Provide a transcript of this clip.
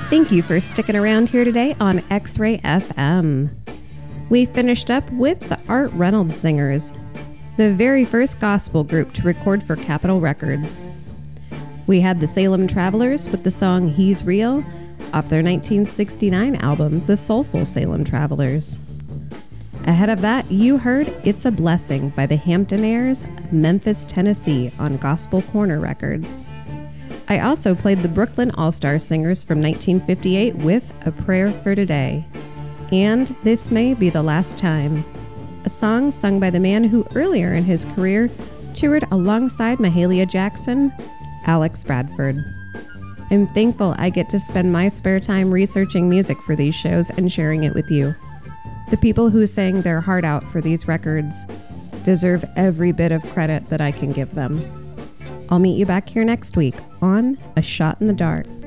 Thank you for sticking around here today on X-Ray FM. We finished up with the Art Reynolds Singers, the very first gospel group to record for Capitol Records. We had the Salem Travelers with the song He's Real off their 1969 album, The Soulful Salem Travelers. Ahead of that, you heard It's a Blessing by the Hamptonaires of Memphis, Tennessee on Gospel Corner Records. I also played the Brooklyn All-Star Singers from 1958 with A Prayer for Today, and This May Be the Last Time, a song sung by the man who earlier in his career toured alongside Mahalia Jackson, Alex Bradford. I'm thankful I get to spend my spare time researching music for these shows and sharing it with you. The people who sang their heart out for these records deserve every bit of credit that I can give them. I'll meet you back here next week on A Shot in the Dark.